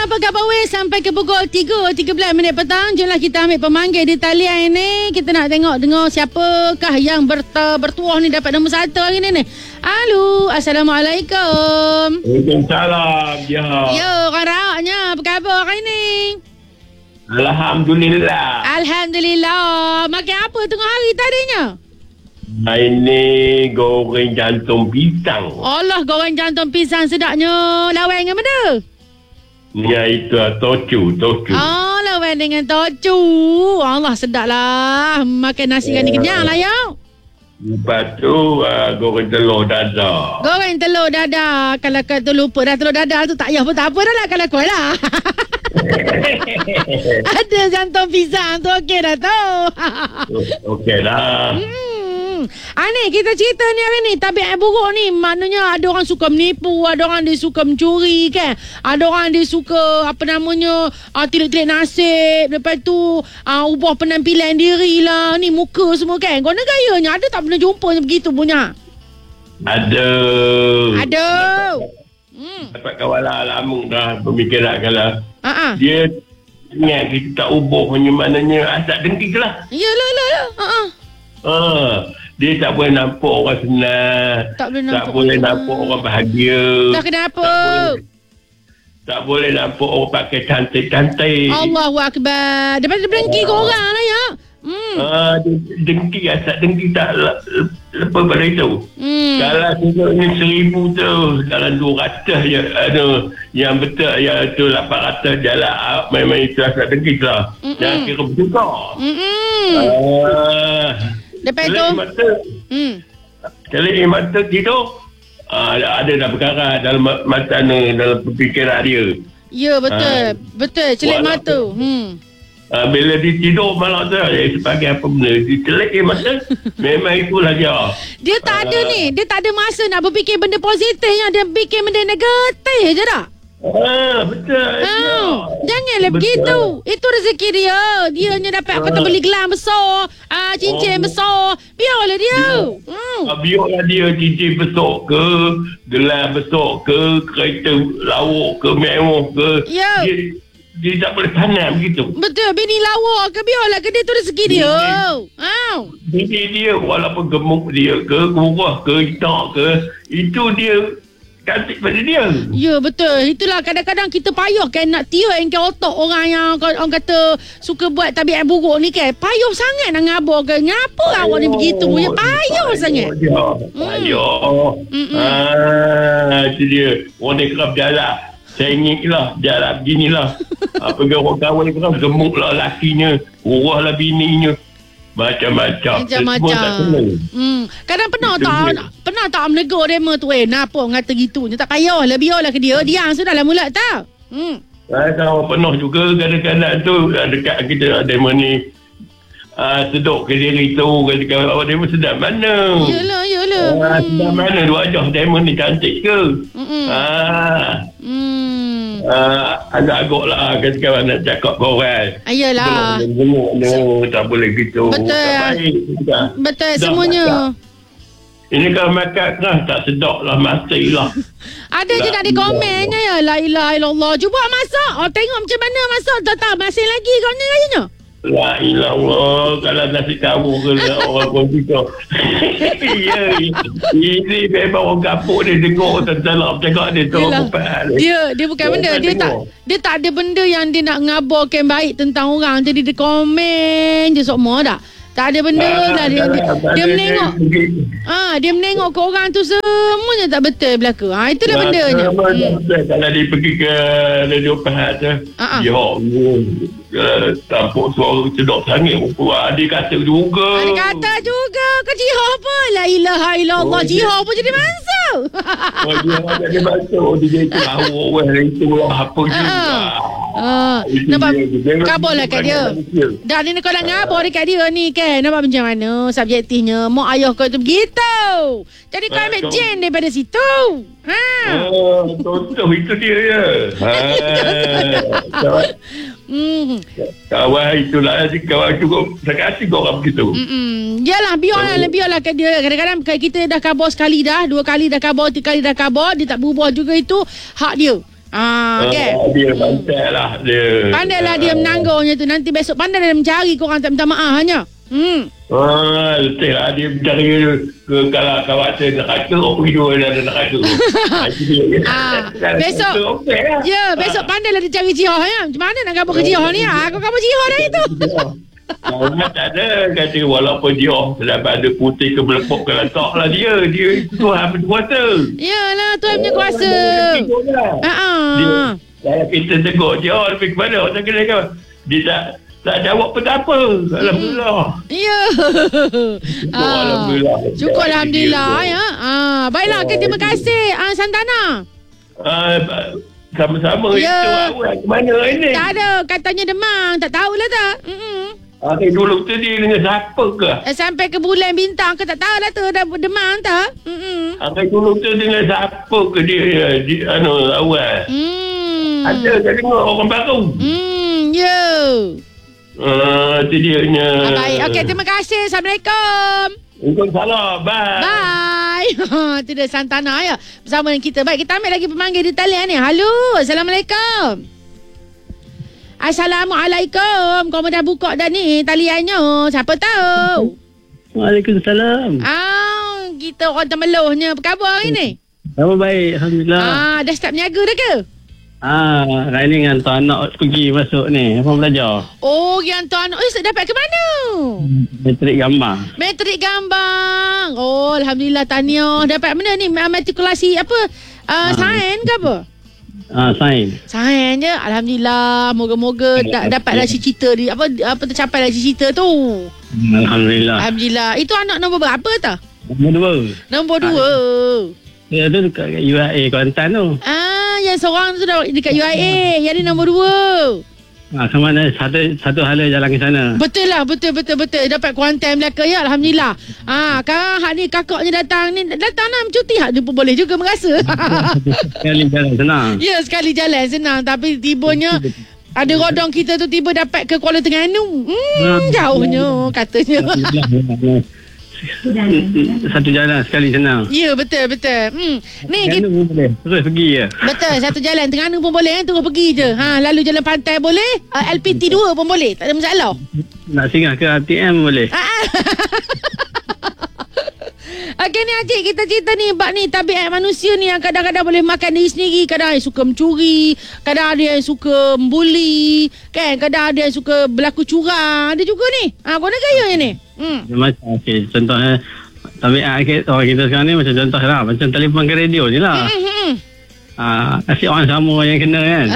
apa khabar weh? Sampai ke pukul 3.13 petang. Jomlah kita ambil pemanggil di talian ini. Kita nak dengar siapakah yang bertuah ni dapat nombor 1 hari ni. Halo, Assalamualaikum. Waalaikumsalam. Ya. Yo, orang Rawaknya. Apa khabar hari ni? Alhamdulillah. Alhamdulillah. Makan apa tengah hari tadinya? Ini goreng jantung pisang. Allah, goreng jantung pisang sedapnya. Lawan dengan mana? Ya, itu tocu. Oh, lawan dengan tocu. Allah, sedap lah. Makan nasi kan ni kenyang lah, ya. Lepas tu goreng telur dadah. Goreng telur dadah. Kalau kau tu lupa dah telur dadah tu tak payah pun tak apa dah lah kalau kau lah. Ada jantung pisang tu okey dah tu. Okey lah. Ni kita cerita ni hari ni tabiat buruk ni. Maknanya ada orang suka menipu, ada orang dia suka mencuri kan. Ada orang dia suka tilik-tilik nasib. Lepas tu ubah penampilan diri lah. Ni muka semua kan. Kau gayanya ada tak pernah jumpa begitu punya? Ada. Dapat kawalan lama dah pemikiran kalau dia ingat kita tak ubah punya maknanya asal dengki lah. Yalah. Dia tak boleh nampak orang senang. Tak boleh nampak orang bahagia. Tak kenapa? Tak boleh nampak orang pakai cantik-cantik. Allahu Akbar. Daripada dengki korang lah ya. Dengki asal dengki tak lepas pada itu. Kalau tunjuknya 1,000 tu dalam 200 yang betul yang tu 800 jalan memang itu asal dengki lah. Jangan kira bertukar. Lepas tu Kelih mata tidur ada dah perkara dalam mata dalam fikiran dia. Ya betul celik mata. Bila dia tidur malam tu sebagai apa benda dia celik mata. Memang itulah dia. Dia tak ada ni. Dia tak ada masa nak berfikir benda positif yang dia fikir benda negatif je tak? Betul. Janganlah begitu. Itu rezeki dia. Dia hanya dapat beli gelang besar, cincin besar. Biarlah dia. Biarlah dia cincin besar ke, gelang besar ke, kereta lawak ke, mewah ke. Ya. Dia tak boleh tanam begitu. Betul. Bini lawak ke, biarlah ke, dia tu rezeki dia. Bini dia walaupun gemuk dia ke, murah ke, hitam ke, itu dia cantik pada dia. Ya betul. Itulah kadang-kadang kita payah kan nak tiup otak orang yang orang kata suka buat tabiat buruk ni kan. Payah sangat nak ngabar ke. Ngapa awak ni begitu punya? Payah sangat. Payah. Itu dia. Orang dia kerap jalan. Sengit lah. Jalan beginilah. Pergi orang kawan kerap gemuk lah lakinya. Urah lah bininya. Macam-macam. Kadang pernah tak menegur demo tu napa ngata gitu tak payahlah biarlah ke dia sudahlah mula tak. Tahu pernah juga kadang-kadang tu dekat kita demo ni sedok ke diri tu kadang-kadang awak demo sedap mana. Yalah. Sedap mana wajah demo ni cantik ke? Agak-agak lah kawan nak cakap korang. Ayolah. Tak boleh gitu. Betul semuanya. Ini kalau makan keras tak sedap lah. Mati lah. Ada je nak di komennya ya. La ilaha illallah. Cuba masak. Tengok macam mana masak. Tak masih lagi kau ni kayaknya. La ilallah. Kalau nasi kamu ke orang komputer. Ini memang orang kapuk dia dengar tentang cakap dia tu. Dia bukan benda. Dia tak ada benda yang dia nak ngabarkan baik tentang orang. Jadi dia komen je semua tak. Tak ada benda lah. Dia menengok. Dia menengok ke orang tu semuanya tak betul berlaku. Itulah bendanya. Kalau dia pergi ke Radio Pahal tu. Tampuk suara sedap sangat. Dia kata juga. Kau jihah apa? La ilaha illallah. Jihah apa jadi mangsa? Dia jadi mangsa. Dia jadi awak. Itu apa juga. Nampak kabur lah kat dia. Dah ni kau nak ngabar dekat dia ni kan. Nampak macam mana subjektifnya. Mak ayah kau tu begitu. Jadi kau ambil jen daripada situ. Betul itu dia ya. Kawan itulah kawan cukup sakit hati kau orang begitu. Yalah biarlah kat dia. Kadang-kadang kita dah kabur sekali dah, 2 kali dah kabur, 3 kali dah kabur, dia tak berubah juga itu hak dia. Okay. Dia pandai lah dia. Pandailah dia menanggungnya tu. Nanti besok pandai dia mencari korang tak minta maaf hanya. Betul lah. Dia mencari kalau kawasan neraka, orang pergi dua dalam neraka. Besok besok pandailah dia cari jihad ya. Macam mana nak gabung ke jihad ni? Aku gabung jihad dah itu. Orang tak ada kata walaupun dia dapat ada putih ke melepuk ke letak lah dia Tuhan berkuasa. Yalah, Tuhan punya kuasa. Kalau kita tegur dia lebih kepada orang kena kan dia tak jawab apa-apa. Alhamdulillah. Ya. Alhamdulillah. Syukur Alhamdulillah ya. Baiklah, terima kasih Santana. Sama-sama. Ya. Itu ke mana ini? Tak ada, katanya demam. Tak tahulah tak. Dulu tu dia dengan siapa ke? Sampai ke bulan bintang ke tak tahulah tu dah demam tak. Dulu tu dengan siapa ke dia awal? Ada tak dengar orang baru? Ya. Itu dia nya. Baik. Okey, terima kasih. Assalamualaikum. Waalaikumsalam. Bye. Bye. Itu dia Santana ya. Bersama dengan kita. Baik, kita ambil lagi pemanggil di talian ni. Halo. Assalamualaikum. Assalamualaikum. Kau dah buka dah ni taliannya. Siapa tahu? Waalaikumsalam. Kita orang Temelohnya. Apa khabar hari ni? Sama baik, alhamdulillah. Dah start berniaga dah ke? Hari ni hantar anak pergi masuk ni. Apa belajar? Oh, yang tu anak. Dapat ke mana? Matrik gambar. Matrik gambar. Oh, alhamdulillah, tahniah. Dapat mana ni? Matrikulasi apa? Sains ke apa? Sains. Sains je. Alhamdulillah. Moga-moga dapatlah cita-cita di apa tercapailah cita-cita tu. Alhamdulillah. Alhamdulillah. Itu anak nombor berapa tak? Nombor 2. Dia tu dekat UIA Kuantan tu. Yang seorang tu dekat UIA. Yang ni nombor 2. Sama ada satu hala jalan ke sana. Betul lah. Betul. Dapat Kuantan Melaka ya. Alhamdulillah. Sekarang hak ni kakaknya datang lah mencuti. Dia pun boleh juga merasa. Sekali jalan senang. Ya, sekali jalan senang. Tapi tibanya ada rodong kita tu tiba dapat ke Kuala Terengganu. Jauhnya katanya. Satu jalan sekali senang. Ya, betul. Ni kita pun boleh terus pergi je. Betul, satu jalan Terengganu pun boleh terus pergi je. Lalu jalan pantai boleh, LPT 2 pun boleh, tak ada masalah. Nak singgah ke ATM boleh. Okey ni Acik, kita cerita ni bab ni tabiat manusia ni yang kadang-kadang boleh makan diri sendiri, kadang ada yang suka mencuri, kadang ada yang suka membuli, kan? Kadang ada yang suka berlaku curang. Ada juga ni. Kau nak gaya ni? Macam contohnya tabiat orang kita sekarang ni macam contoh lah, macam telefon ke radio ni lah. Asyik orang sama yang kena kan.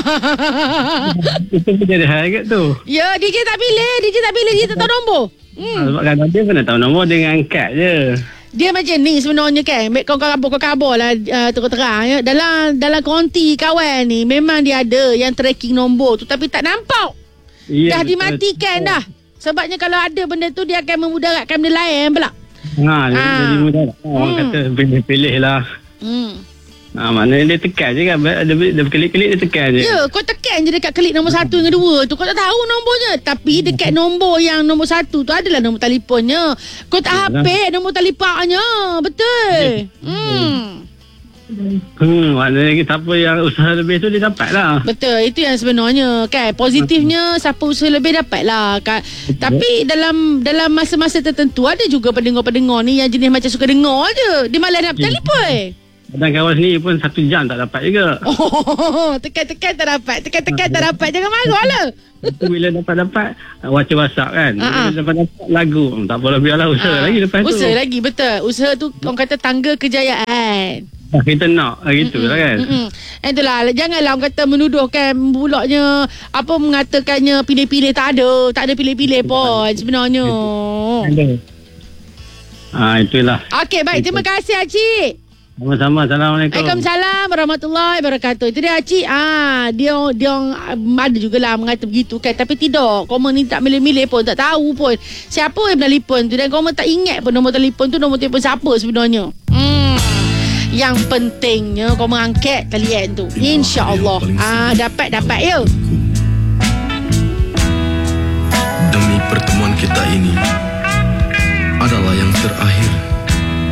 Itu pun jadi hal kat tu. Ya, DJ tak pilih, dia tak tahu nombor. Sebab kadang dia pun nak tahu nombor, dia angkat je. Dia macam ni sebenarnya kan. Kau kabar lah terang ya. Dalam konti kawan ni memang dia ada yang tracking nombor tu tapi tak nampak. Dah dimatikan dah. Sebabnya kalau ada benda tu dia akan memudaratkan benda lain pula. Jadi mudarat. Orang kata pilih lah. Maknanya dia tekan je kan. Dia klik-klik dia tekan je. Ya, kau tekan je dekat klik nombor 1 dengan 2 tu. Kau tak tahu nombornya. Tapi dekat nombor yang nombor 1 tu adalah nombor telefonnya. Kau tak hafal nombor telefonnya. Betul. Maknanya siapa yang usaha lebih tu dia dapat lah. Betul, itu yang sebenarnya kan. Positifnya siapa usaha lebih dapat lah kan. Tapi dalam masa-masa tertentu ada juga pendengar-pendengar ni yang jenis macam suka dengar je. Dia malah nak telefon. Kadang kawan sendiri pun 1 jam tak dapat juga. Tekan-tekan tak dapat. Tekan-tekan tak dapat. Jangan marah lah. Bila dapat baca WhatsApp kan. Bila dapat lagu. Tak apalah, biarlah usaha lagi lepas tu. Usaha lagi, betul. Usaha tu orang kata tangga kejayaan. Kita nak gitu lah kan. Itulah, janganlah orang kata menuduhkan bulaknya apa mengatakannya pilih-pilih. Tak ada pilih-pilih pun sebenarnya. Itulah. Okey, baik. Terima kasih Acik. Sama-sama. Assalamualaikum. Waalaikumsalam warahmatullahi wabarakatuh. Itu dia Acik. Dia ada jugalah mengata begitu kan. Tapi tidak. Komen ni tak milih-milih pun. Tak tahu pun siapa yang telefon tu. Dan komen tak ingat pun nombor telefon tu. Nombor telefon siapa sebenarnya. Yang pentingnya kau mengangkat talian tu. InsyaAllah dapat ya. Demi pertemuan kita ini adalah yang terakhir.